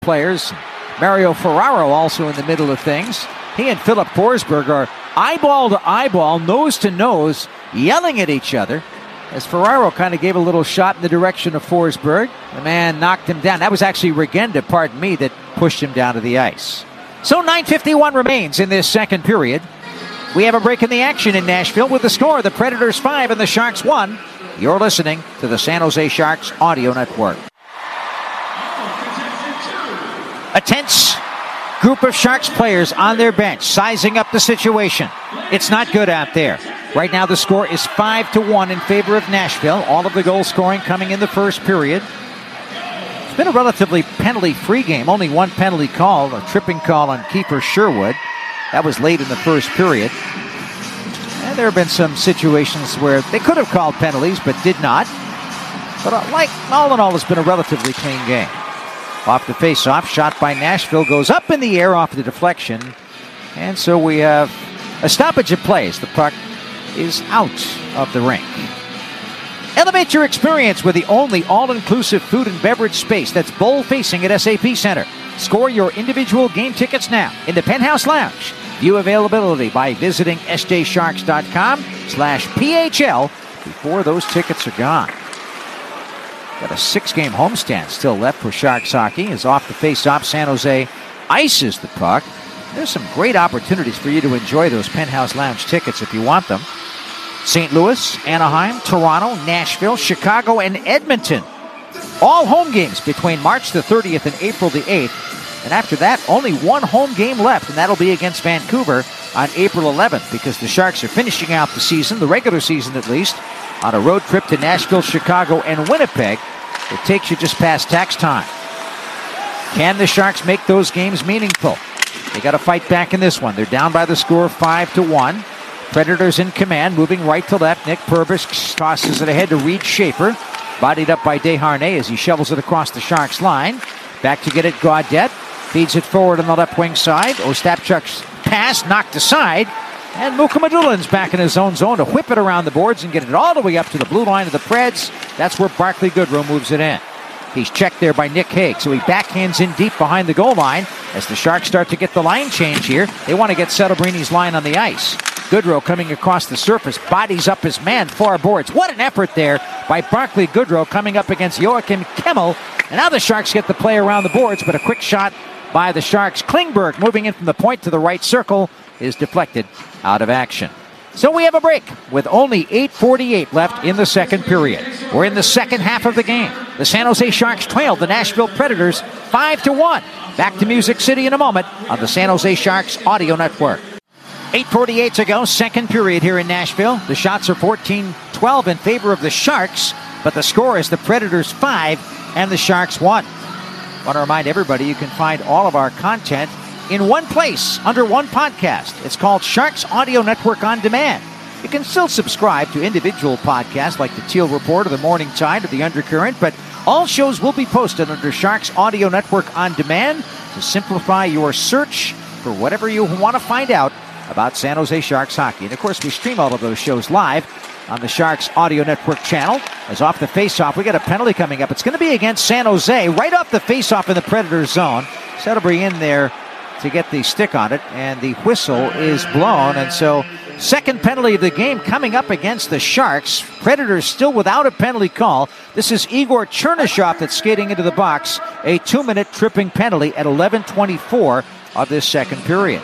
players. Mario Ferraro also in the middle of things. He and Philip Forsberg are eyeball to eyeball, nose to nose, yelling at each other as Ferraro kind of gave a little shot in the direction of Forsberg. The man knocked him down. That was actually Regenda, that pushed him down to the ice. So 9:51 remains in this second period. We have a break in the action in Nashville with the score, the Predators 5 and the Sharks 1. You're listening to the San Jose Sharks Audio Network. A tense group of Sharks players on their bench, sizing up the situation. It's not good out there. Right now the score is 5-1 in favor of Nashville. All of the goal scoring coming in the first period. It's been a relatively penalty-free game. Only one penalty call, a tripping call on Kiefer Sherwood. That was late in the first period. And there have been some situations where they could have called penalties but did not. But all in all, it's been a relatively clean game. Off the face-off, shot by Nashville goes up in the air off the deflection. And so we have a stoppage of play as the puck is out of the rink. Elevate your experience with the only all-inclusive food and beverage space that's bowl-facing at SAP Center. Score your individual game tickets now in the Penthouse Lounge. View availability by visiting sjsharks.com/PHL before those tickets are gone. Got a 6-game homestand still left for Sharks hockey. As off the face-off, San Jose ices the puck. There's some great opportunities for you to enjoy those Penthouse Lounge tickets if you want them. St. Louis, Anaheim, Toronto, Nashville, Chicago, and Edmonton. All home games between March the 30th and April the 8th. And after that, only one home game left, and that'll be against Vancouver on April 11th because the Sharks are finishing out the season, the regular season at least, on a road trip to Nashville, Chicago, and Winnipeg. It takes you just past tax time. Can the Sharks make those games meaningful? They got to fight back in this one. They're down by the score 5-1. Predators in command, moving right to left. Nick Purvis tosses it ahead to Reed Schaefer. Bodied up by Desharnais as he shovels it across the Sharks line. Back to get it, Gaudette. Feeds it forward on the left wing side. Ostapchuk's pass knocked aside. And Mukhamadulin's back in his own zone to whip it around the boards and get it all the way up to the blue line of the Preds. That's where Barclay Goodrow moves it in. He's checked there by Nick Hague, so he backhands in deep behind the goal line. As the Sharks start to get the line change here, they want to get Settlebrini's line on the ice. Goodrow coming across the surface, bodies up his man, far boards. What an effort there by Barclay Goodrow coming up against Joachim Kemmel. And now the Sharks get the play around the boards, but a quick shot by the Sharks. Klingberg moving in from the point to the right circle is deflected out of action. So we have a break with only 8:48 left in the second period. We're in the second half of the game. The San Jose Sharks trail the Nashville Predators 5-1. Back to Music City in a moment on the San Jose Sharks Audio Network. 8:48 to go, second period here in Nashville. The shots are 14-12 in favor of the Sharks, but the score is the Predators 5 and the Sharks 1. I want to remind everybody you can find all of our content in one place, under one podcast. It's called Sharks Audio Network On Demand. You can still subscribe to individual podcasts like the Teal Report or the Morning Tide or the Undercurrent, but all shows will be posted under Sharks Audio Network On Demand to simplify your search for whatever you want to find out about San Jose Sharks hockey. And of course, we stream all of those shows live on the Sharks Audio Network channel. As off the faceoff, we got a penalty coming up. It's going to be against San Jose, right off the faceoff in the Predators zone. Settlebrini in there to get the stick on it, and the whistle is blown. And so, second penalty of the game coming up against the Sharks. Predators still without a penalty call. This is Igor Chernyshov that's skating into the box. A 2-minute tripping penalty at 11:24 of this second period.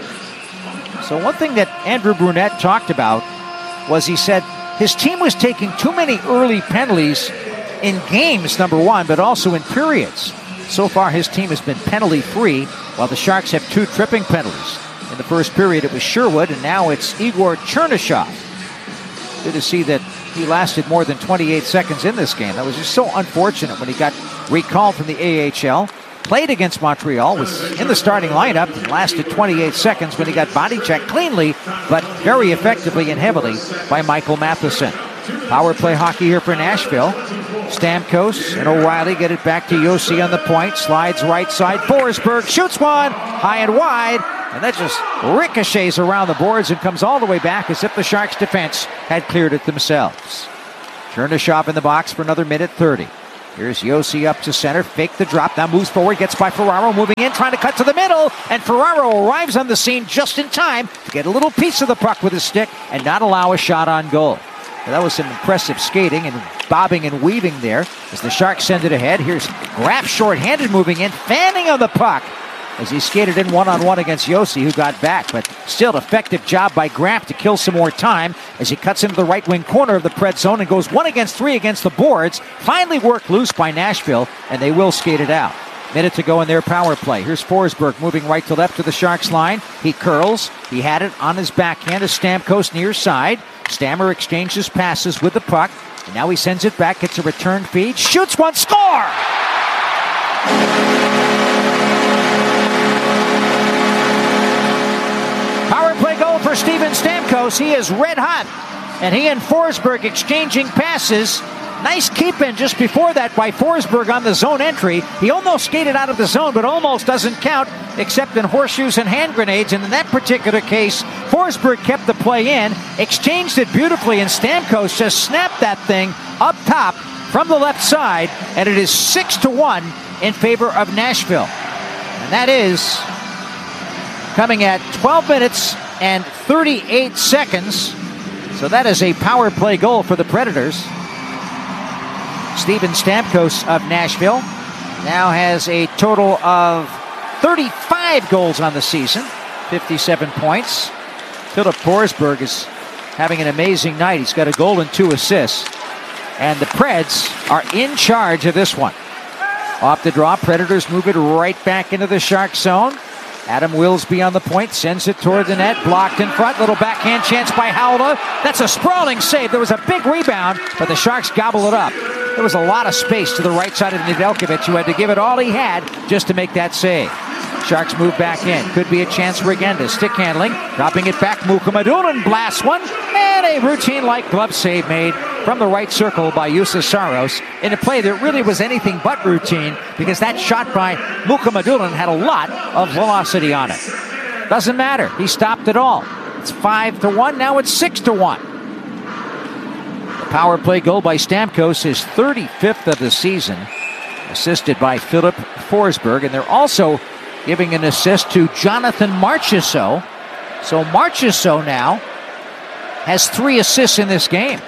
So one thing that Andrew Brunette talked about was he said his team was taking too many early penalties in games, number one, but also in periods. So far, his team has been penalty-free, while the Sharks have 2 tripping penalties. In the first period, it was Sherwood, and now it's Igor Chernyshov. Good to see that he lasted more than 28 seconds in this game. That was just so unfortunate when he got recalled from the AHL. Played against Montreal, was in the starting lineup, and lasted 28 seconds when he got body checked cleanly, but very effectively and heavily by Michael Matheson. Power play hockey here for Nashville. Stamkos and O'Reilly get it back to Josi on the point. Slides right side. Forsberg shoots one high and wide. And that just ricochets around the boards and comes all the way back as if the Sharks defense had cleared it themselves. Chernyshov in the box for another minute 30. Here's Josi up to center, fake the drop, now moves forward, gets by Ferraro, moving in, trying to cut to the middle, and Ferraro arrives on the scene just in time to get a little piece of the puck with his stick and not allow a shot on goal. Well, that was some impressive skating and bobbing and weaving there as the Sharks send it ahead. Here's Graf short-handed moving in, fanning on the puck as he skated in one-on-one against Josi, who got back. But still, effective job by Graf to kill some more time as he cuts into the right wing corner of the Pred zone and goes 1 against 3 against the boards. Finally worked loose by Nashville, and they will skate it out. Minute to go in their power play. Here's Forsberg moving right to left to the Sharks line. He curls. He had it on his backhand to Stamkos near side. Stammer exchanges passes with the puck. And now he sends it back, gets a return feed, shoots one, score! Power play goal for Steven Stamkos. He is red hot. And he and Forsberg exchanging passes. Nice keep-in just before that by Forsberg on the zone entry. He almost skated out of the zone, but almost doesn't count, except in horseshoes and hand grenades. And in that particular case, Forsberg kept the play in, exchanged it beautifully, and Stamkos just snapped that thing up top from the left side, and it is 6-1 in favor of Nashville. And that is coming at 12 minutes and 38 seconds. So that is a power play goal for the Predators. Steven Stamkos of Nashville now has a total of 35 goals on the season, 57 points. Philip Forsberg is having an amazing night. He's got a goal and 2 assists. And the Preds are in charge of this one. Off the draw, Predators move it right back into the Shark zone. Adam Wilsby on the point, sends it toward the net, blocked in front, little backhand chance by Haula. That's a sprawling save. There was a big rebound, but the Sharks gobble it up. There was a lot of space to the right side of Nedeljkovic, who had to give it all he had just to make that save. Sharks move back in. Could be a chance for Agenda. Stick handling, dropping it back. Mukhamadullin blasts one, and a routine-like glove save made from the right circle by Juuse Saros in a play that really was anything but routine, because that shot by Mukhamadullin had a lot of velocity on it. Doesn't matter. He stopped it all. It's 5-1. Now it's 6-1. Power play goal by Stamkos, his 35th of the season, assisted by Philip Forsberg, and they're also giving an assist to Jonathan Marchessault. So Marchessault now has 3 assists in this game.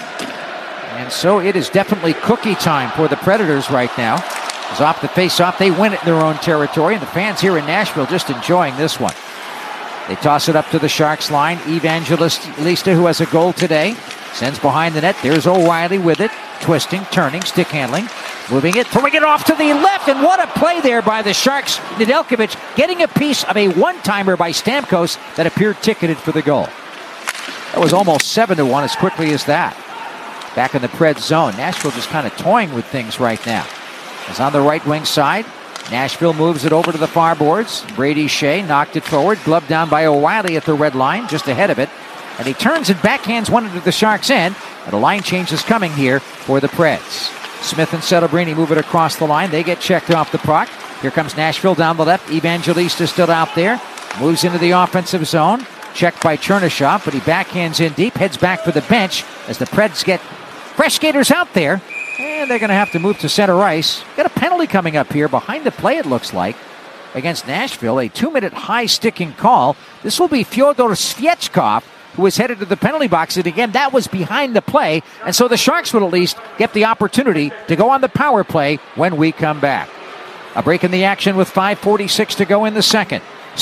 And so it is definitely cookie time for the Predators right now. As off the face-off, they win it in their own territory, and the fans here in Nashville just enjoying this one. They toss it up to the Sharks line. Evangelista, who has a goal today, sends behind the net. There's O'Reilly with it. Twisting, turning, stick handling. Moving it, throwing it off to the left. And what a play there by the Sharks. Nedeljkovic getting a piece of a one-timer by Stamkos that appeared ticketed for the goal. That was almost 7-1 as quickly as that. Back in the Preds zone. Nashville just kind of toying with things right now. It's on the right wing side. Nashville moves it over to the far boards. Brady Shea knocked it forward. Gloved down by O'Reilly at the red line, just ahead of it. And he turns and backhands one into the Sharks' end. And a line change is coming here for the Preds. Smith and Celebrini move it across the line. They get checked off the puck. Here comes Nashville down the left. Evangelista still out there. Moves into the offensive zone. Checked by Chernyshov, but he backhands in deep. Heads back for the bench as the Preds get fresh skaters out there. And they're going to have to move to center ice. Got a penalty coming up here behind the play, it looks like, against Nashville. A 2-minute high-sticking call. This will be Fyodor Svechkov, who is headed to the penalty box. And again, that was behind the play. And so the Sharks will at least get the opportunity to go on the power play when we come back. A break in the action with 5:46 to go in the second.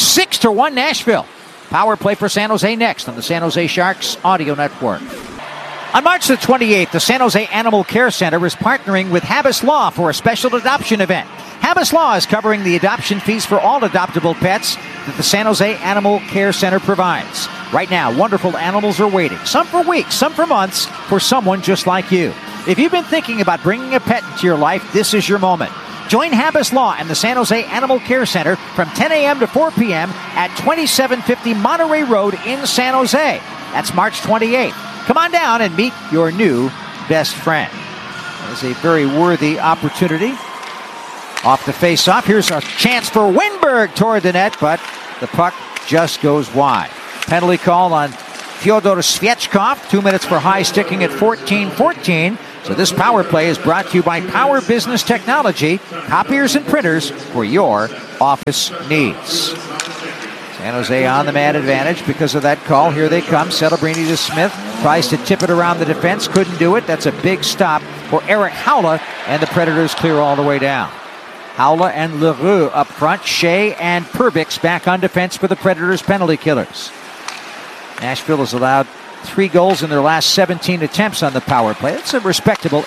6-1 Nashville. Power play for San Jose next on the San Jose Sharks Audio Network. On March the 28th, the San Jose Animal Care Center is partnering with Habas Law for a special adoption event. Habas Law is covering the adoption fees for all adoptable pets that the San Jose Animal Care Center provides. Right now, wonderful animals are waiting, some for weeks, some for months, for someone just like you. If you've been thinking about bringing a pet into your life, this is your moment. Join Habas Law and the San Jose Animal Care Center from 10 a.m. to 4 p.m. at 2750 Monterey Road in San Jose. That's March 28th. Come on down and meet your new best friend. That is a very worthy opportunity. Off the face-off, here's a chance for Winberg toward the net, but the puck just goes wide. Penalty call on Fyodor Svechkov. 2 minutes for high sticking at 14-14. So this power play is brought to you by Power Business Technology, copiers and printers for your office needs. San Jose on the man advantage because of that call. Here they come. Celebrini to Smith. Tries to tip it around the defense. Couldn't do it. That's a big stop for Erik Haula. And the Predators clear all the way down. Haula and Leroux up front. Shea and Perbix back on defense for the Predators penalty killers. Nashville has allowed 3 goals in their last 17 attempts on the power play. That's a respectable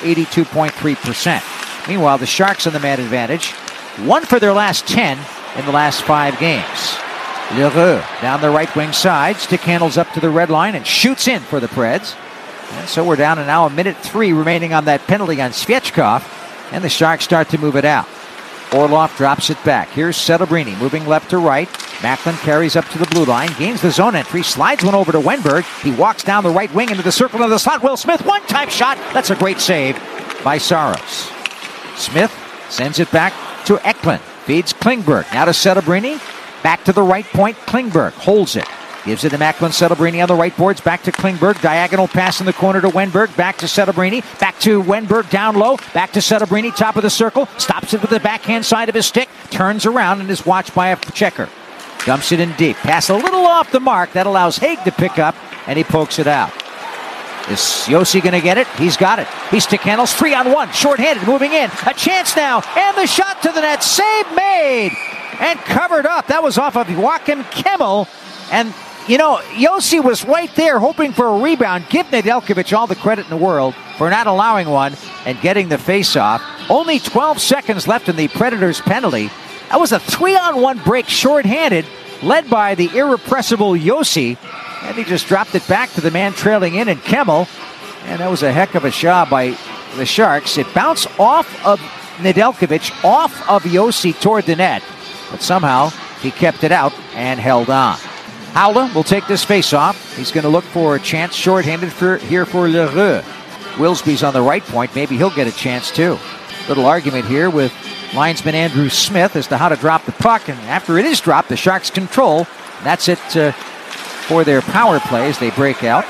82.3%. Meanwhile, the Sharks on the man advantage. 1 for their last 10 in the last 5 games. Leroux down the right wing side. Stick handles up to the red line and shoots in for the Preds. And so we're down to now a minute 3 remaining on that penalty on Svechkov. And the Sharks start to move it out. Orlov drops it back. Here's Celebrini moving left to right. Macklin carries up to the blue line. Gains the zone entry. Slides one over to Wenberg. He walks down the right wing into the circle of the slot. Will Smith, one-time shot. That's a great save by Saros. Smith sends it back to Eklund. Feeds Klingberg. Now to Celebrini. Back to the right point. Klingberg holds it. Gives it to Macklin. Celebrini on the right boards. Back to Klingberg. Diagonal pass in the corner to Wenberg. Back to Celebrini. Back to Wenberg down low. Back to Celebrini. Top of the circle. Stops it with the backhand side of his stick. Turns around and is watched by a checker. Dumps it in deep. Pass a little off the mark. That allows Haig to pick up. And he pokes it out. Is Josi going to get it? He's got it. He stick handles. 3-on-1. Short-handed. Moving in. A chance now. And the shot to the net. Save made. And covered up. That was off of Joachim Kemmel. And you know, Josi was right there hoping for a rebound. Give Nedeljkovic all the credit in the world for not allowing one and getting the faceoff. Only 12 seconds left in the Predators' penalty. That was a 3-on-1 break shorthanded, led by the irrepressible Josi. And he just dropped it back to the man trailing in Kemmel. And that was a heck of a shot by the Sharks. It bounced off of Nedeljkovic, off of Josi toward the net. But somehow he kept it out and held on. Haula will take this face-off. He's going to look for a chance shorthanded here for Leroux. Wilsby's on the right point. Maybe he'll get a chance too. Little argument here with linesman Andrew Smith as to how to drop the puck. And after it is dropped, the Sharks control. And that's it for their power play as they break out.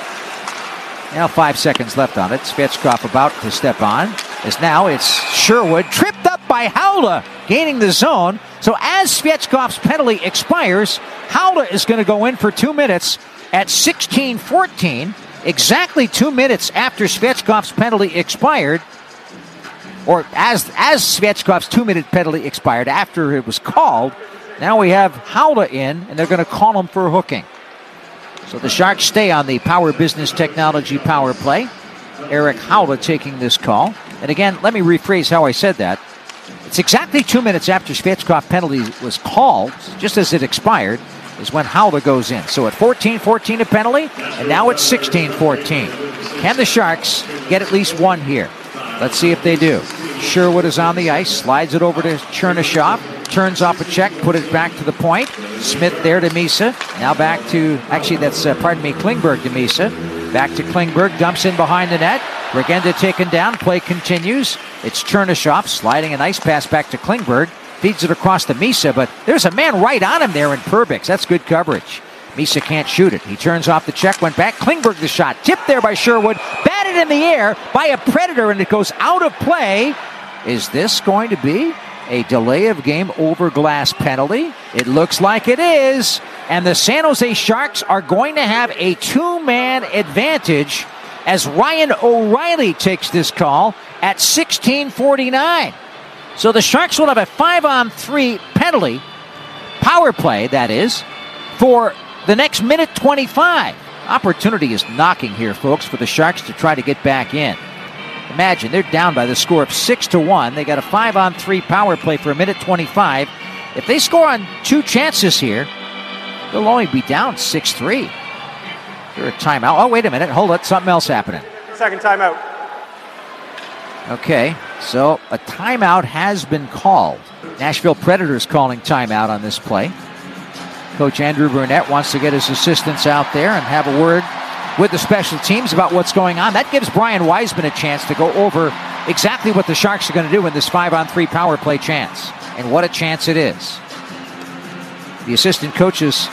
Now 5 seconds left on it. Svechkov about to step on. As now it's Sherwood tripped up by Haula, gaining the zone. So as Svechkov's penalty expires, Haula is going to go in for 2 minutes at 16:14, exactly 2 minutes after Svechkov's penalty expired, or as Svechkov's 2-minute penalty expired after it was called. Now we have Haula in, and they're going to call him for hooking. So the Sharks stay on the Power Business Technology power play. Erik Haula taking this call. And again, let me rephrase how I said that. It's exactly 2 minutes after Svechkov penalty was called, just as it expired, is when Haula goes in. So at 14-14 a penalty, and now it's 16-14. Can the Sharks get at least one here? Let's see if they do. Sherwood is on the ice, slides it over to Chernyshov, turns off a check, put it back to the point. Smith there to Misa. Now back to, actually that's, Klingberg to Misa. Back to Klingberg, dumps in behind the net. Regenda taken down, play continues. It's Chernyshov sliding a nice pass back to Klingberg. Feeds it across to Misa, but there's a man right on him there in Perbix. That's good coverage. Misa can't shoot it. He turns off the check, went back. Klingberg the shot. Tipped there by Sherwood. Batted in the air by a Predator, and it goes out of play. Is this going to be a delay of game over glass penalty? It looks like it is. And the San Jose Sharks are going to have a 2-man advantage as Ryan O'Reilly takes this call at 16:49. So the Sharks will have a 5-on-3 penalty, power play, that is, for the next minute 25. Opportunity is knocking here, folks, for the Sharks to try to get back in. Imagine, they're down by the score of 6-1. They got a 5-on-3 power play for a minute 25. If they score on 2 chances here, they'll only be down 6-3. Here a timeout. Oh, wait a minute. Hold it. Something else happening. Second timeout. Okay, so a timeout has been called. Nashville Predators calling timeout on this play. Coach Andrew Burnett wants to get his assistants out there and have a word with the special teams about what's going on. That gives Brian Wiseman a chance to go over exactly what the Sharks are going to do in this 5-on-3 power play chance. And what a chance it is. The assistant coaches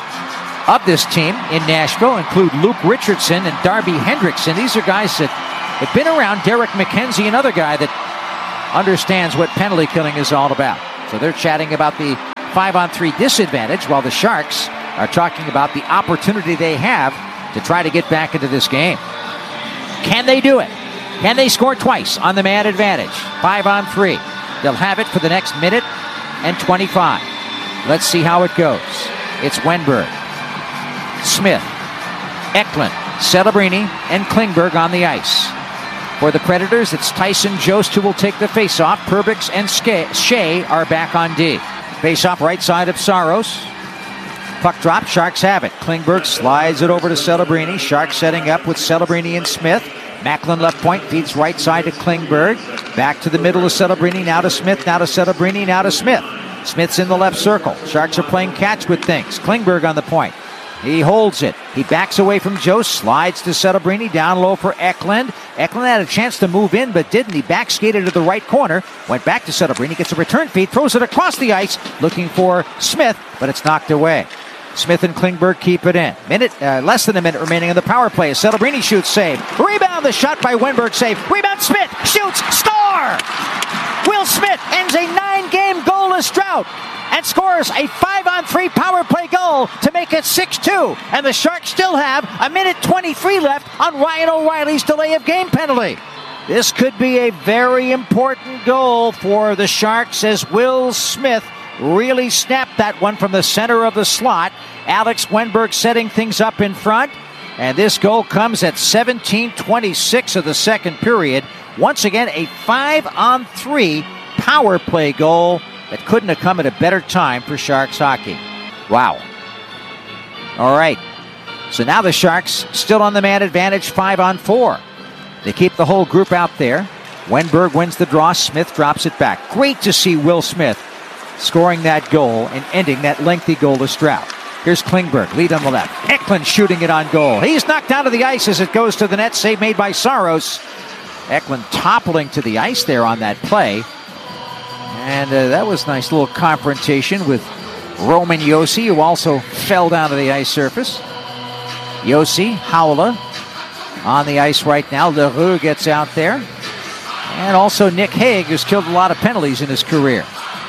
of this team in Nashville include Luke Richardson and Darby Hendrickson. These are guys that but been around Derek McKenzie, another guy that understands what penalty killing is all about. So they're chatting about the 5-on-3 disadvantage while the Sharks are talking about the opportunity they have to try to get back into this game. Can they do it? Can they score twice on the man advantage? 5-on-3. They'll have it for the next minute and 25. Let's see how it goes. It's Wenberg, Smith, Eklund, Celebrini, and Klingberg on the ice. For the Predators, it's Tyson Jost who will take the faceoff. Perbix and Shea are back on D. Faceoff right side of Saros. Puck drop, Sharks have it. Klingberg slides it over to Celebrini. Sharks setting up with Celebrini and Smith. Macklin left point, feeds right side to Klingberg. Back to the middle of Celebrini, now to Smith, now to Celebrini, now to Smith. Smith's in the left circle. Sharks are playing catch with things. Klingberg on the point. He holds it. He backs away from Jost, slides to Celebrini, down low for Eklund. Eklund had a chance to move in, but didn't. He back skated to the right corner, went back to Celebrini, gets a return feed, throws it across the ice, looking for Smith, but it's knocked away. Smith and Klingberg keep it in. Less than a minute remaining on the power play. Celebrini shoots, save. Rebound, the shot by Wenberg, save. Rebound, Smith shoots, score! Will Smith ends a 9-game goalless drought and scores a 5-on-3 power play goal to make it 6-2. And the Sharks still have a minute 23 left on Ryan O'Reilly's delay of game penalty. This could be a very important goal for the Sharks as Will Smith really snapped that one from the center of the slot. Alex Wenberg setting things up in front. And this goal comes at 17:26 of the second period. Once again, a 5-on-3 power play goal that couldn't have come at a better time for Sharks hockey. Wow. All right. So now the Sharks still on the man advantage, 5-on-4. They keep the whole group out there. Wenberg wins the draw. Smith drops it back. Great to see Will Smith scoring that goal and ending that lengthy goalless drought. Here's Klingberg, lead on the left. Eklund shooting it on goal. He's knocked out of the ice as it goes to the net. Save made by Saros. Eklund toppling to the ice there on that play. And that was a nice little confrontation with Roman Josi, who also fell down to the ice surface. Josi, Haula on the ice right now. Leroux gets out there. And also Nick Hague, who's killed a lot of penalties in his career.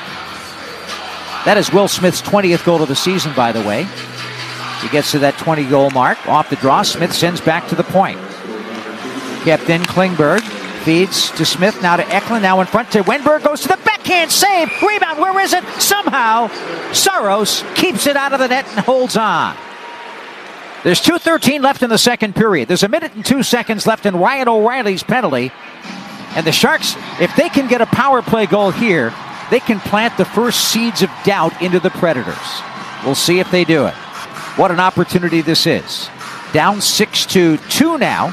That is Will Smith's 20th goal of the season, by the way. He gets to that 20-goal mark. Off the draw, Smith sends back to the point. Kept in, Klingberg feeds to Smith, now to Eklund, now in front to Wenberg, goes to the backhand, save, rebound, where is it? Somehow, Saros keeps it out of the net and holds on. There's 2:13 left in the second period. There's a minute and 2 seconds left in Ryan O'Reilly's penalty. And the Sharks, if they can get a power play goal here, they can plant the first seeds of doubt into the Predators. We'll see if they do it. What an opportunity this is. Down 6-2 now.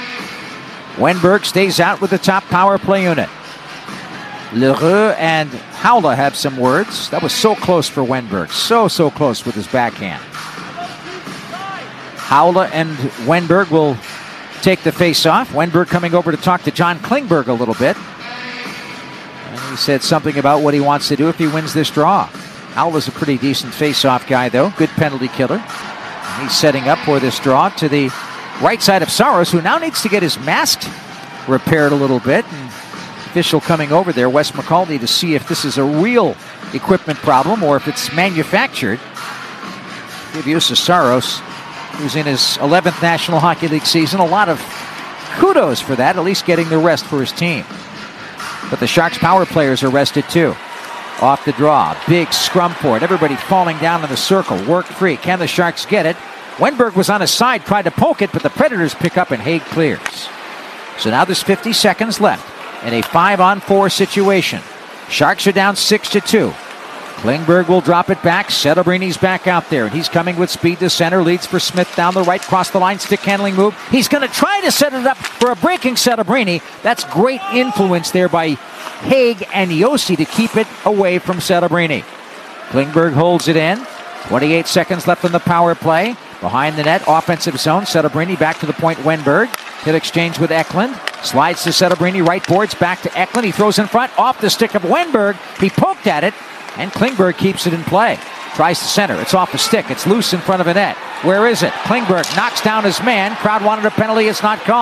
Wenberg stays out with the top power play unit. Leroux and Haula have some words. That was so close for Wenberg. So close with his backhand. Haula and Wenberg will take the face-off. Wenberg coming over to talk to John Klingberg a little bit. And he said something about what he wants to do if he wins this draw. Haula's a pretty decent face-off guy, though. Good penalty killer. And he's setting up for this draw to the right side of Saros, who now needs to get his mask repaired a little bit. And official coming over there, Wes McCauley, to see if this is a real equipment problem or if it's manufactured. Give use to Saros, who's in his 11th National Hockey League season. A lot of kudos for that, at least getting the rest for his team. But the Sharks power players are rested too. Off the draw, big scrum for it. Everybody falling down in the circle. Work free. Can the Sharks get it? Wenberg was on his side, tried to poke it, but the Predators pick up and Hague clears. So now there's 50 seconds left in a 5-on-4 situation. Sharks are down 6-2. Klingberg will drop it back. Celebrini's back out there, and he's coming with speed to center. Leads for Smith down the right, cross the line, stick handling move. He's going to try to set it up for a breaking Celebrini. That's great influence there by Hague and Josi to keep it away from Celebrini. Klingberg holds it in. 28 seconds left on the power play. Behind the net, offensive zone. Celebrini back to the point, Wenberg. Hit exchange with Eklund. Slides to Celebrini, right boards, back to Eklund. He throws in front, off the stick of Wenberg. He poked at it, and Klingberg keeps it in play. Tries to center. It's off the stick. It's loose in front of a net. Where is it? Klingberg knocks down his man. Crowd wanted a penalty. It's not called.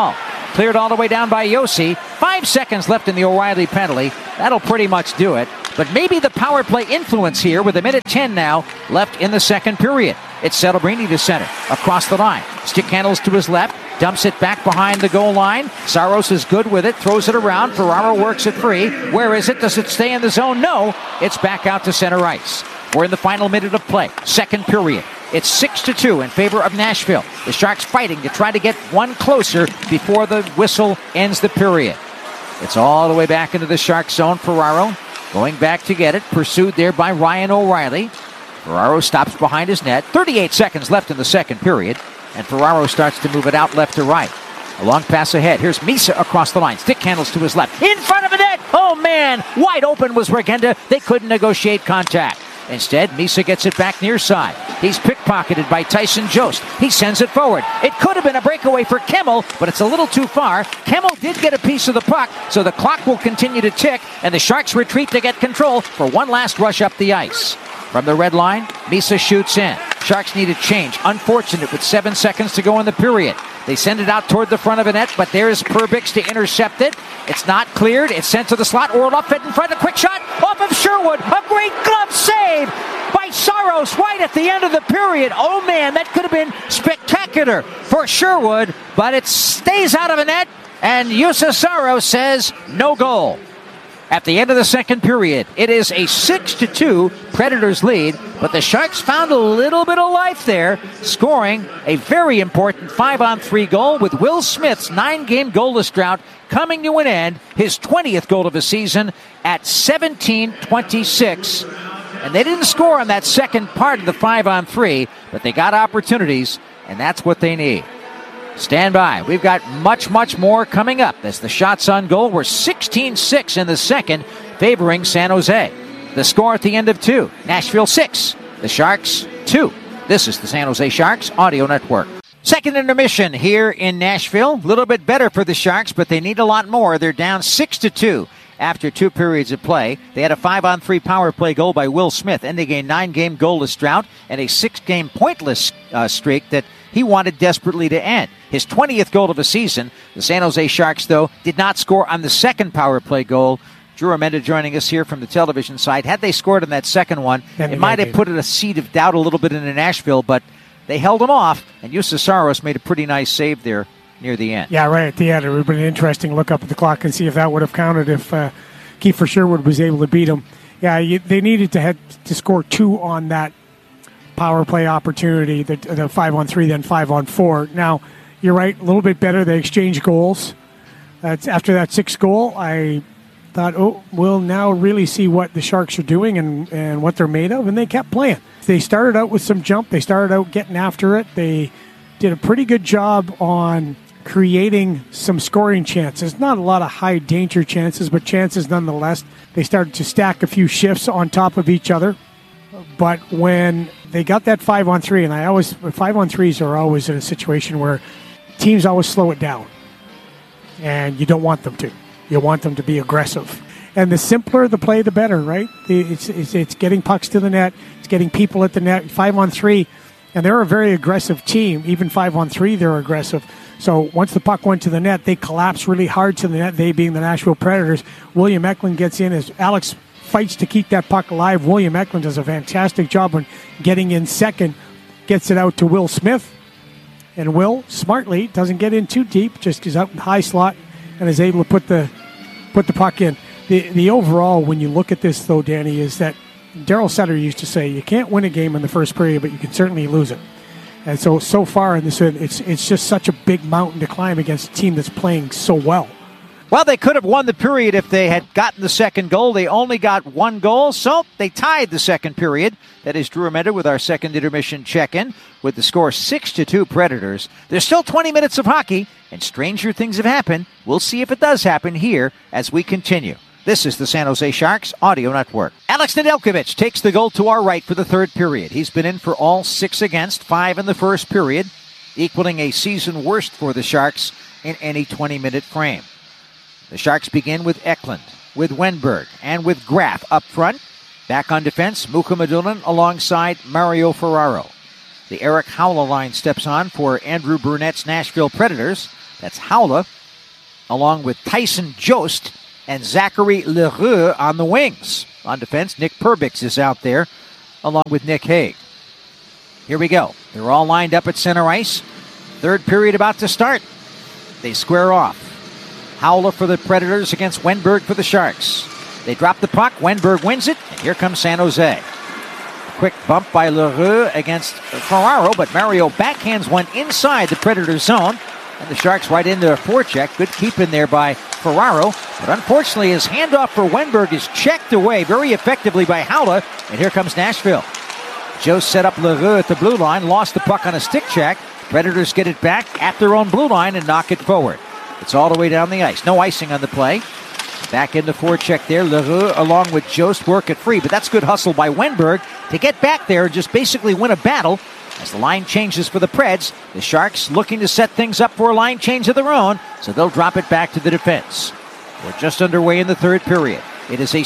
Cleared all the way down by Josi. 5 seconds left in the O'Reilly penalty. That'll pretty much do it. But maybe the power play influence here with 1:10 now left in the second period. It's Celebrini to center. Across the line. Stick handles to his left. Dumps it back behind the goal line. Saros is good with it. Throws it around. Ferraro works it free. Where is it? Does it stay in the zone? No. It's back out to center ice. We're in the final minute of play. Second period. It's 6-2 in favor of Nashville. The Sharks fighting to try to get one closer before the whistle ends the period. It's all the way back into the Shark zone. Ferraro going back to get it. Pursued there by Ryan O'Reilly. Ferraro stops behind his net. 38 seconds left in the second period. And Ferraro starts to move it out left to right. A long pass ahead. Here's Misa across the line. Stick handles to his left. In front of the net. Oh, man. Wide open was Regenda. They couldn't negotiate contact. Instead, Misa gets it back near side. He's pickpocketed by Tyson Jost. He sends it forward. It could have been a breakaway for Kemmel, but it's a little too far. Kemmel did get a piece of the puck, so the clock will continue to tick, and the Sharks retreat to get control for one last rush up the ice. From the red line, Misa shoots in. Sharks need a change. Unfortunate with 7 seconds to go in the period. They send it out toward the front of the net, but there's Perbix to intercept it. It's not cleared. It's sent to the slot. Orlov it in front. A quick shot off of Sherwood. A great glove save by Saros right at the end of the period. Oh, man, that could have been spectacular for Sherwood, but it stays out of the net, and Juuse Saros says no goal. At the end of the second period, it is a 6-2 Predators lead, but the Sharks found a little bit of life there, scoring a very important 5-on-3 goal with Will Smith's 9-game goalless drought coming to an end, his 20th goal of the season at 17:26. And they didn't score on that second part of the 5-on-3, but they got opportunities, and that's what they need. Stand by. We've got much, much more coming up as the shots on goal were 16-6 in the second, favoring San Jose. The score at the end of 2, Nashville 6, the Sharks 2. This is the San Jose Sharks Audio Network. Second intermission here in Nashville. A little bit better for the Sharks, but they need a lot more. They're down 6-2 after 2 periods of play. They had a 5-on-3 power play goal by Will Smith, ending a 9-game goalless drought and a 6-game pointless streak that he wanted desperately to end. His 20th goal of the season. The San Jose Sharks, though, did not score on the second power play goal. Drew Armenda joining us here from the television side. Had they scored on that second one, it might have put a seed of doubt a little bit into Nashville, but they held him off, and Juuse Saros made a pretty nice save there near the end. Yeah, right at the end. It would have been an interesting look up at the clock and see if that would have counted if Kiefer Sherwood was able to beat him. Yeah, they needed to score 2 on that power play opportunity, the 5-on-3, then 5-on-4. Now, you're right, a little bit better. They exchanged goals. After that 6th goal, I thought, we'll now really see what the Sharks are doing and what they're made of, and they kept playing. They started out with some jump. They started out getting after it. They did a pretty good job on creating some scoring chances. Not a lot of high-danger chances, but chances nonetheless. They started to stack a few shifts on top of each other. But when they got that 5-on-3, and 5-on-3s are always in a situation where teams always slow it down. And you don't want them to. You want them to be aggressive. And the simpler the play, the better, right? It's getting pucks to the net. It's getting people at the net. 5-on-3, and they're a very aggressive team. Even 5-on-3, they're aggressive. So once the puck went to the net, they collapsed really hard to the net, they being the Nashville Predators. William Eklund gets in as Alex fights to keep that puck alive. William Eklund does a fantastic job on getting in second, gets it out to Will Smith. And Will, smartly, doesn't get in too deep, just is out in high slot and is able to put the puck in. The overall, when you look at this, though, Danny, is that Darryl Sutter used to say, you can't win a game in the first period, but you can certainly lose it. And so far in this, it's just such a big mountain to climb against a team that's playing so well. Well, they could have won the period if they had gotten the second goal. They only got 1 goal, so they tied the second period. That is Drew Armenda with our second intermission check-in with the score 6-2 Predators. There's still 20 minutes of hockey, and stranger things have happened. We'll see if it does happen here as we continue. This is the San Jose Sharks Audio Network. Alex Nedeljkovic takes the goal to our right for the third period. He's been in for all 6 against, 5 in the first period, equaling a season worst for the Sharks in any 20-minute frame. The Sharks begin with Eklund, with Wenberg, and with Graf up front. Back on defense, Mukhamadullin alongside Mario Ferraro. The Eric Haula line steps on for Andrew Burnett's Nashville Predators. That's Haula, along with Tyson Jost and Zachary Lheureux on the wings. On defense, Nick Perbix is out there, along with Nick Hague. Here we go. They're all lined up at center ice. Third period about to start. They square off. Howler for the Predators against Wenberg for the Sharks. They drop the puck. Wenberg wins it. And here comes San Jose. Quick bump by Lheureux against Ferraro, but Mario backhands one inside the Predator zone. And the Sharks right into a forecheck. Good keep in there by Ferraro. But unfortunately, his handoff for Wenberg is checked away very effectively by Howler. And here comes Nashville. Joe set up Lheureux at the blue line. Lost the puck on a stick check. Predators get it back at their own blue line and knock it forward. It's all the way down the ice. No icing on the play. Back into forecheck there. Lheureux along with Jost work it free. But that's good hustle by Wenberg to get back there and just basically win a battle. As the line changes for the Preds, the Sharks looking to set things up for a line change of their own, so they'll drop it back to the defense. We're just underway in the third period. It is a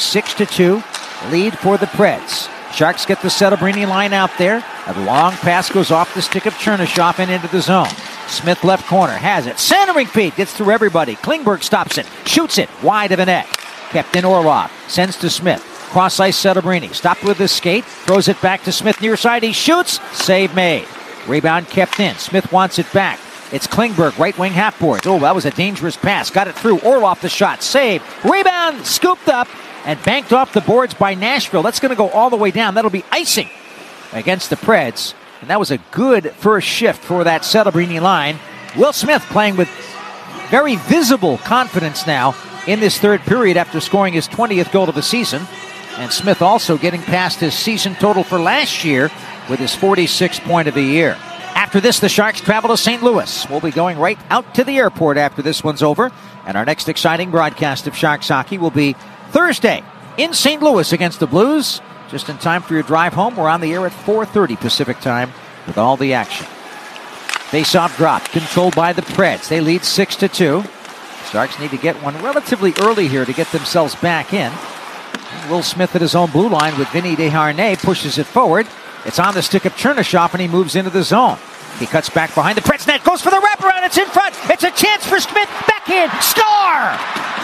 6-2 lead for the Preds. Sharks get the Celebrini line out there. A long pass goes off the stick of Chernyshov and into the zone. Smith left corner has it. Centering feed gets through everybody. Klingberg stops it. Shoots it wide of the net. Kept in Orlov. Sends to Smith. Cross ice Celebrini. Stopped with his skate. Throws it back to Smith near side. He shoots. Save made. Rebound kept in. Smith wants it back. It's Klingberg, right wing half boards. Oh, that was a dangerous pass. Got it through. Orlov the shot. Save. Rebound. Scooped up and banked off the boards by Nashville. That's going to go all the way down. That'll be icing against the Preds. And that was a good first shift for that Celebrini line. Will Smith playing with very visible confidence now in this third period after scoring his 20th goal of the season. And Smith also getting past his season total for last year with his 46th point of the year. After this, the Sharks travel to St. Louis. We'll be going right out to the airport after this one's over. And our next exciting broadcast of Sharks hockey will be Thursday in St. Louis against the Blues. Just in time for your drive home. We're on the air at 4:30 Pacific time with all the action. Face-off drop, controlled by the Preds. They lead 6-2. Sharks need to get one relatively early here to get themselves back in. Will Smith at his own blue line with Vinny Desharnais pushes it forward. It's on the stick of Chernyshov, and he moves into the zone. He cuts back behind the Preds net, goes for the wraparound. It's in front. It's a chance for Smith. Backhand. Score!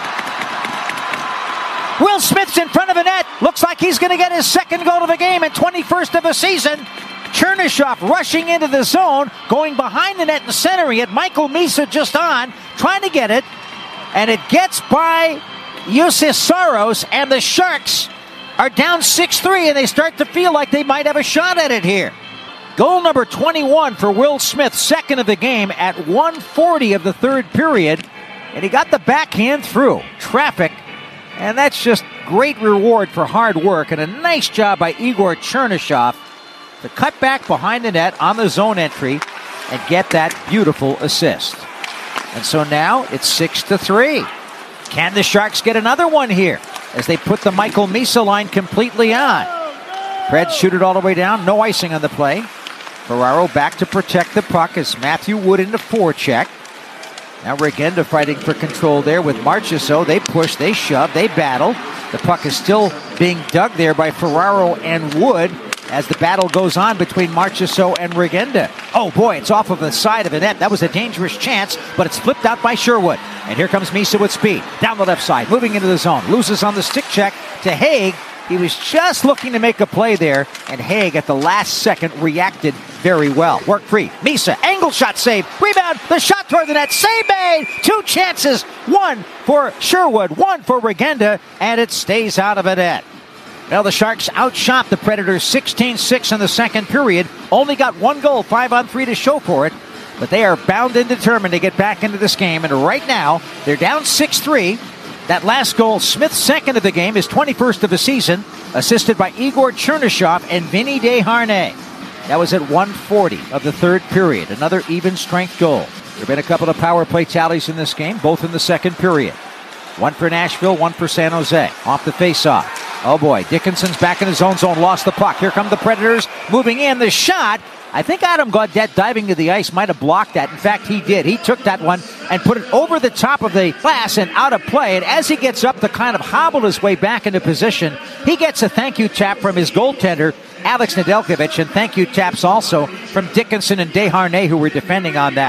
Will Smith's in front of the net. Looks like he's going to get his second goal of the game and 21st of the season. Chernyshov rushing into the zone, going behind the net and centering it. Michael Misa just on, trying to get it. And it gets by Jussi Saros, and the Sharks are down 6-3, and they start to feel like they might have a shot at it here. Goal number 21 for Will Smith, second of the game at 1:40 of the third period. And he got the backhand through traffic. And that's just great reward for hard work and a nice job by Igor Chernyshov to cut back behind the net on the zone entry and get that beautiful assist. And so now it's 6-3. Can the Sharks get another one here as they put the Michael Misa line completely on? Preds shoot it all the way down. No icing on the play. Ferraro back to protect the puck as Matthew Wood into forecheck. Now Regenda fighting for control there with Marchessault. They push, they shove, they battle. The puck is still being dug there by Ferraro and Wood as the battle goes on between Marchessault and Regenda. Oh boy, it's off of the side of the net. That was a dangerous chance, but it's flipped out by Sherwood. And here comes Misa with speed. Down the left side, moving into the zone. Loses on the stick check to Hague. He was just looking to make a play there, and Hague at the last second reacted very well. Work free. Misa, angle shot save. Rebound, the shot toward the net. Save made. Two chances. One for Sherwood, one for Regenda, and it stays out of the net. Well, the Sharks outshot the Predators 16-6 in the second period. Only got one goal, 5-on-3 to show for it. But they are bound and determined to get back into this game. And right now, they're down 6-3. That last goal, Smith's second of the game, his 21st of the season, assisted by Igor Chernyshov and Vinny Desharnais. That was at 1:40 of the third period. Another even strength goal. There have been a couple of power play tallies in this game, both in the second period. One for Nashville, one for San Jose. Off the faceoff. Oh boy, Dickinson's back in his own zone, lost the puck. Here come the Predators, moving in. The shot, I think Adam Gaudette diving to the ice might have blocked that. In fact, he did. He took that one and put it over the top of the glass and out of play. And as he gets up to kind of hobble his way back into position, he gets a thank you tap from his goaltender, Alex Nedeljkovic, and thank you taps also from Dickinson and Desharnais, who were defending on that.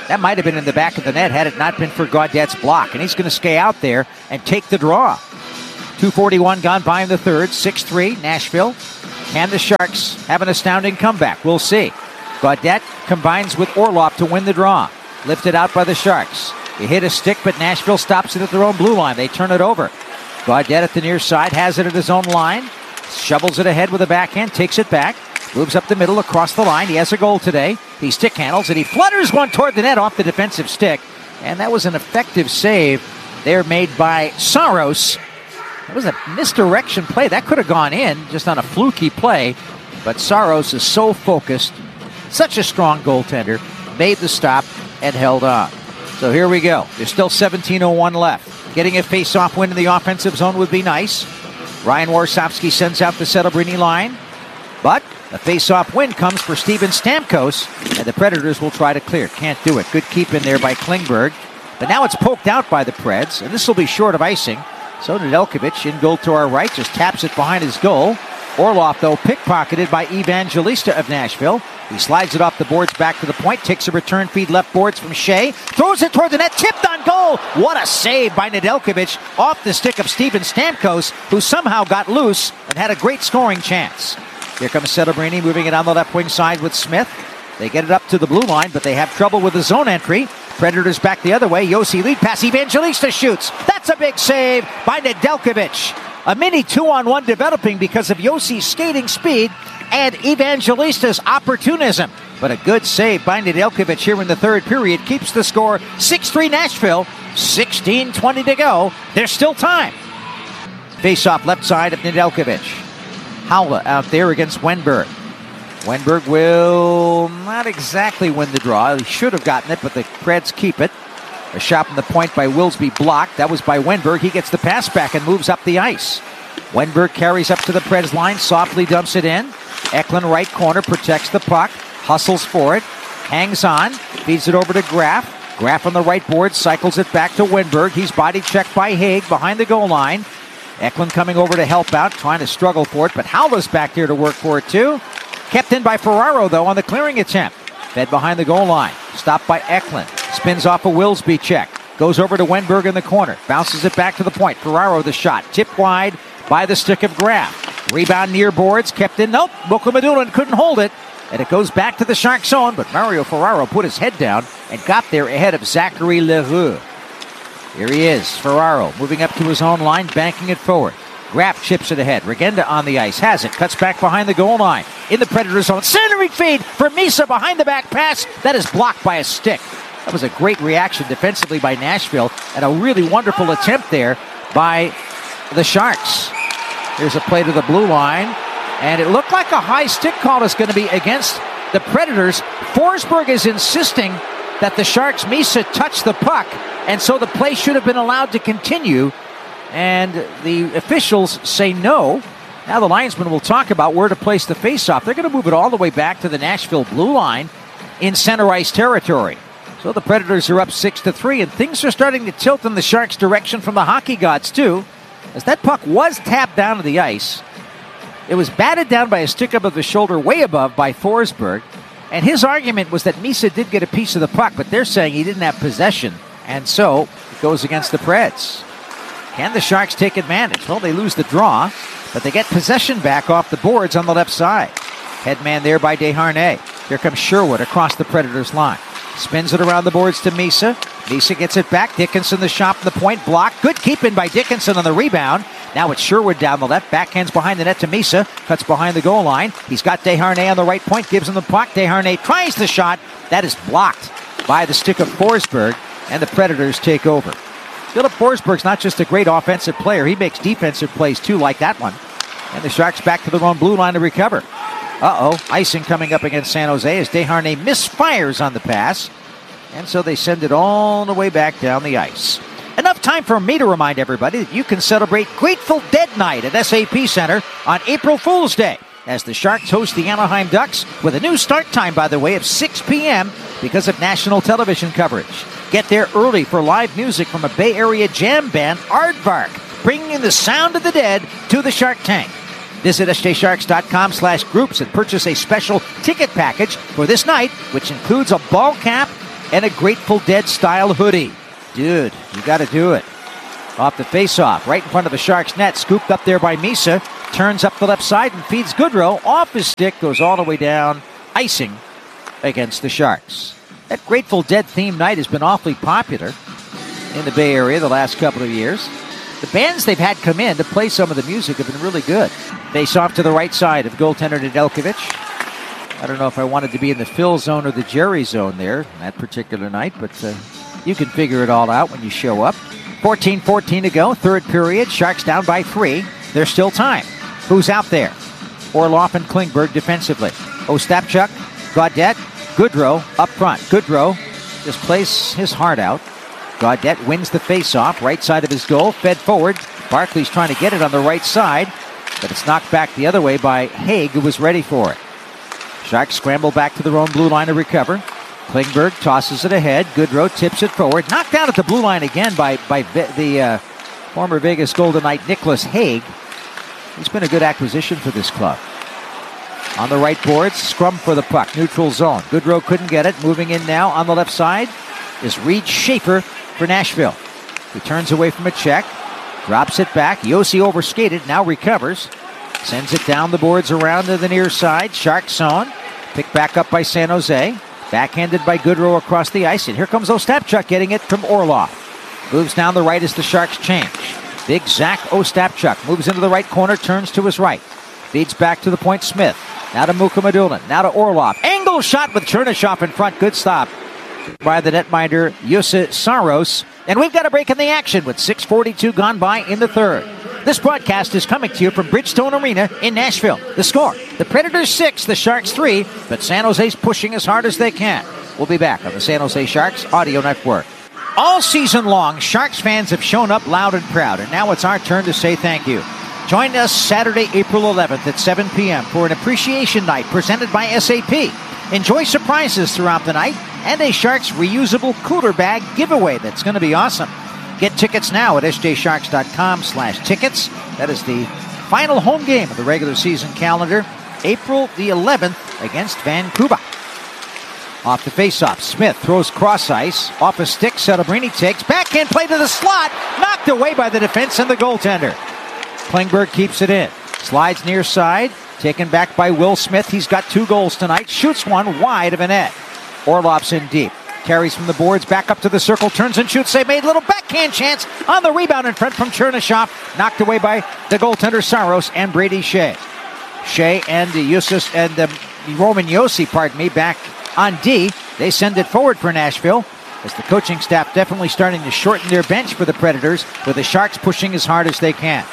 That might have been in the back of the net had it not been for Gaudette's block. And he's going to skate out there and take the draw. 2:41 gone by in the third. 6-3 Nashville. Can the Sharks have an astounding comeback? We'll see. Gaudette combines with Orlov to win the draw. Lifted out by the Sharks. They hit a stick, but Nashville stops it at their own blue line. They turn it over. Gaudette at the near side has it at his own line. Shovels it ahead with a backhand. Takes it back. Moves up the middle across the line. He has a goal today. He stick handles and he flutters one toward the net off the defensive stick. And that was an effective save there made by Saros. That was a misdirection play. That could have gone in just on a fluky play. But Saros is so focused. Such a strong goaltender. Made the stop and held on. So here we go. There's still 17:01 left. Getting a face-off win in the offensive zone would be nice. Ryan Warsofsky sends out the Celebrini line. But a face-off win comes for Steven Stamkos, and the Predators will try to clear. Can't do it. Good keep in there by Klingberg. But now it's poked out by the Preds, and this will be short of icing. So Nedeljkovic in goal to our right, just taps it behind his goal. Orlov, though, pickpocketed by Evangelista of Nashville. He slides it off the boards back to the point, takes a return feed left boards from Shea, throws it toward the net, tipped on goal. What a save by Nedeljkovic off the stick of Steven Stamkos, who somehow got loose and had a great scoring chance. Here comes Celebrini moving it on the left wing side with Smith. They get it up to the blue line, but they have trouble with the zone entry. Predators back the other way. Yossi lead pass. Evangelista shoots. That's a big save by Nedeljkovic. A mini 2-on-1 developing because of Yossi's skating speed and Evangelista's opportunism. But a good save by Nedeljkovic here in the third period keeps the score 6-3 Nashville. 16:20 to go. There's still time. Face-off left side of Nedeljkovic. Haula out there against Wenberg. Wenberg will not exactly win the draw. He should have gotten it, but the Preds keep it. A shot from the point by Wilsby blocked. That was by Wenberg. He gets the pass back and moves up the ice. Wenberg carries up to the Preds line, softly dumps it in. Eklund right corner, protects the puck, hustles for it, hangs on, feeds it over to Graf. Graf on the right board, cycles it back to Wenberg. He's body checked by Haig behind the goal line. Eklund coming over to help out, trying to struggle for it, but Haula's back there to work for it too. Kept in by Ferraro, though, on the clearing attempt. Fed behind the goal line. Stopped by Eklund. Spins off a Wilsby check. Goes over to Wenberg in the corner. Bounces it back to the point. Ferraro the shot. Tipped wide by the stick of Graf. Rebound near boards. Kept in. Nope. Mukhamadullin couldn't hold it. And it goes back to the Shark zone. But Mario Ferraro put his head down and got there ahead of Zachary Leroux. Here he is. Ferraro moving up to his own line. Banking it forward. Graf chips it ahead. Regenda on the ice. Has it. Cuts back behind the goal line. In the Predator zone. Centering feed for Misa behind the back pass. That is blocked by a stick. That was a great reaction defensively by Nashville and a really wonderful attempt there by the Sharks. Here's a play to the blue line. And it looked like a high stick call is going to be against the Predators. Forsberg is insisting that the Sharks' Misa touch the puck. And so the play should have been allowed to continue. And the officials say no. Now the linesman will talk about where to place the faceoff. They're going to move it all the way back to the Nashville blue line in center ice territory. So the Predators are up 6-3, and things are starting to tilt in the Sharks' direction from the hockey gods too, as that puck was tapped down to the ice. It was batted down by a stick up of the shoulder way above by Forsberg, and his argument was that Misa did get a piece of the puck, but they're saying he didn't have possession, and so it goes against the Preds. Can the Sharks take advantage? Well, they lose the draw, but they get possession back off the boards on the left side. Headman there by Desharnais. Here comes Sherwood across the Predators' line. Spins it around the boards to Misa. Misa gets it back. Dickinson the shot from the point. Blocked. Good keep in by Dickinson on the rebound. Now it's Sherwood down the left. Backhands behind the net to Misa. Cuts behind the goal line. He's got Desharnais on the right point. Gives him the puck. Desharnais tries the shot. That is blocked by the stick of Forsberg. And the Predators take over. Philip Forsberg's not just a great offensive player. He makes defensive plays too, like that one. And the Sharks back to their own blue line to recover. Icing coming up against San Jose as Desharnais misfires on the pass. And so they send it all the way back down the ice. Enough time for me to remind everybody that you can celebrate Grateful Dead Night at SAP Center on April Fool's Day as the Sharks host the Anaheim Ducks with a new start time, by the way, of 6 p.m. because of national television coverage. Get there early for live music from a Bay Area jam band, Aardvark, bringing the sound of the dead to the Shark Tank. Visit sjsharks.com/groups and purchase a special ticket package for this night, which includes a ball cap and a Grateful Dead style hoodie. Dude, you got to do it. Off the faceoff, right in front of the Sharks net, scooped up there by Misa, turns up the left side and feeds Goodrow. Off his stick, goes all the way down, icing against the Sharks. That Grateful Dead themed night has been awfully popular in the Bay Area the last couple of years. The bands they've had come in to play some of the music have been really good. Face off to the right side of goaltender Nedeljkovic. I don't know if I wanted to be in the Phil zone or the Jerry zone there that particular night, but you can figure it all out when you show up. 14-14 to go, third period. Sharks down by 3. There's still time. Who's out there? Orlov and Klingberg defensively. Ostapchuk, Gaudette, Goodrow up front. Goodrow just plays his heart out. Gaudette wins the faceoff, right side of his goal, fed forward. Barkley's trying to get it on the right side, but it's knocked back the other way by Haig, who was ready for it. Sharks scramble back to their own blue line to recover. Klingberg tosses it ahead. Goodrow tips it forward. Knocked down at the blue line again by the former Vegas Golden Knight Nicholas Haig. He's been a good acquisition for this club. On the right boards, scrum for the puck, neutral zone. Goodrow couldn't get it. Moving in now on the left side is Reed Schaefer for Nashville. He turns away from a check, drops it back. Yossi overskated, now recovers. Sends it down the boards around to the near side. Shark zone. Picked back up by San Jose. Backhanded by Goodrow across the ice. And here comes Ostapchuk getting it from Orlov. Moves down the right as the Sharks change. Big Zach Ostapchuk moves into the right corner, turns to his right. Feeds back to the point Smith. Now to Mukhamadullin. Now to Orlov. Angle shot with Chernyshov in front. Good stop by the netminder Juuse Saros. And we've got a break in the action with 6:42 gone by in the third. This broadcast is coming to you from Bridgestone Arena in Nashville. The score, the Predators 6, the Sharks 3, but San Jose's pushing as hard as they can. We'll be back on the San Jose Sharks Audio Network. All season long, Sharks fans have shown up loud and proud, and now it's our turn to say thank you. Join us Saturday, April 11th at 7 p.m. for an appreciation night presented by SAP. Enjoy surprises throughout the night and a Sharks reusable cooler bag giveaway that's going to be awesome. Get tickets now at sjsharks.com/tickets. That is the final home game of the regular season calendar, April the 11th against Vancouver. Off the faceoff, Smith throws cross ice. Off a stick, Celebrini takes. Backhand play to the slot. Knocked away by the defense and the goaltender. Klingberg keeps it in. Slides near side. Taken back by Will Smith. He's got 2 goals tonight. Shoots one wide of a net. Orlov's in deep. Carries from the boards, back up to the circle, turns and shoots. They made a little backhand chance on the rebound in front from Chernyshov. Knocked away by the goaltender Saros and Brady Shea. Shea and Roman Josi, back on D. They send it forward for Nashville as the coaching staff definitely starting to shorten their bench for the Predators, with the Sharks pushing as hard as they can.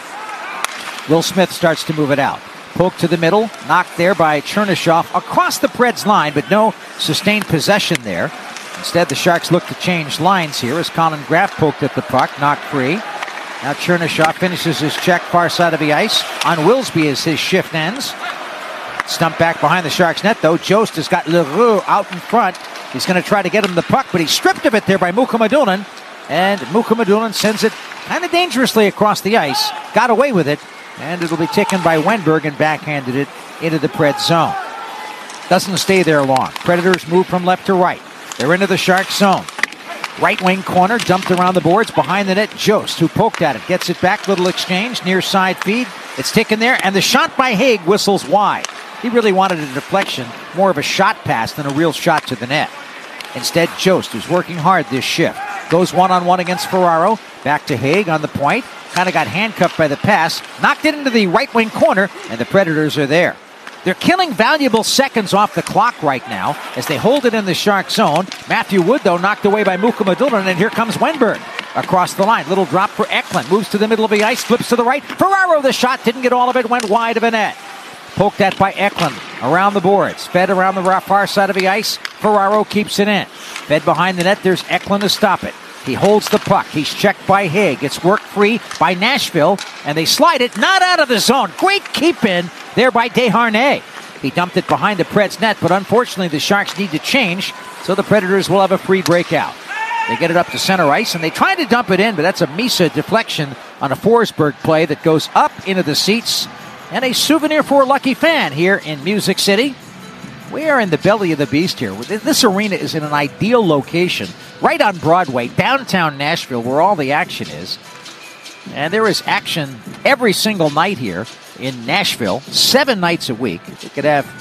Will Smith starts to move it out. Poke to the middle, knocked there by Chernyshov across the Preds line, but no sustained possession there. Instead, the Sharks look to change lines here as Colin Graff poked at the puck, knocked free. Now Chernyshov finishes his check far side of the ice on Wilsby as his shift ends. Stumped back behind the Sharks net, though. Jost has got Leroux out in front. He's going to try to get him the puck, but he's stripped of it there by Mukhamadullin. And Mukhamadullin sends it kind of dangerously across the ice. Got away with it. And it'll be taken by Wenberg and backhanded it into the Preds zone. Doesn't stay there long. Predators move from left to right. They're into the Sharks zone. Right wing corner, dumped around the boards. Behind the net, Jost, who poked at it. Gets it back, little exchange, near side feed. It's taken there, and the shot by Haig whistles wide. He really wanted a deflection, more of a shot pass than a real shot to the net. Instead, Jost, who's working hard this shift, goes one-on-one against Ferraro. Back to Haig on the point. Kind of got handcuffed by the pass. Knocked it into the right wing corner, and the Predators are there. They're killing valuable seconds off the clock right now as they hold it in the Shark zone. Matthew Wood, though, knocked away by Mukhamadullin, and here comes Wenberg. Across the line, little drop for Eklund. Moves to the middle of the ice, flips to the right. Ferraro, the shot, didn't get all of it, went wide of a net. Poked at by Eklund. Around the boards. Fed around the far side of the ice. Ferraro keeps it in. Fed behind the net, there's Eklund to stop it. He holds the puck. He's checked by Haig. It's worked free by Nashville, and they slide it not out of the zone. Great keep in there by Desharnais. He dumped it behind the Preds net, but unfortunately the Sharks need to change, so the Predators will have a free breakout. They get it up to center ice, and they try to dump it in, but that's a Misa deflection on a Forsberg play that goes up into the seats, and a souvenir for a lucky fan here in Music City. We are in the belly of the beast here. This arena is in an ideal location, right on Broadway, downtown Nashville, where all the action is. And there is action every single night here in Nashville, 7 nights a week. You could have